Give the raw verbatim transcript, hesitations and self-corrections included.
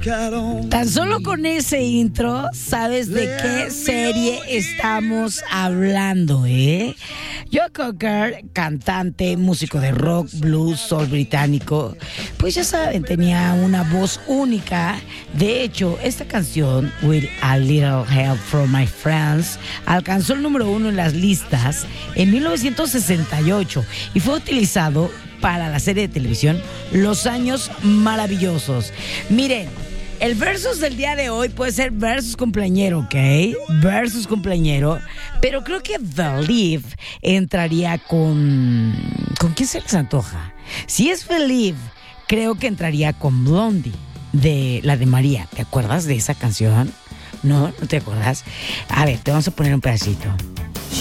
Tan solo con ese intro, sabes de qué serie estamos hablando, ¿eh? Joe Cocker, cantante, músico de rock, blues, soul británico, pues ya saben, tenía una voz única. De hecho, esta canción, With a Little Help from My Friends, alcanzó el número uno en las listas en mil novecientos sesenta y ocho y fue utilizado para la serie de televisión Los Años Maravillosos. Miren, el versus del día de hoy puede ser versus cumpleañero, ¿ok? Versus cumpleañero. Pero creo que Believe entraría con... ¿Con quién se les antoja? Si es Believe, creo que entraría con Blondie, de la de María. ¿Te acuerdas de esa canción? ¿No? ¿No te acuerdas? A ver, te vamos a poner un pedacito.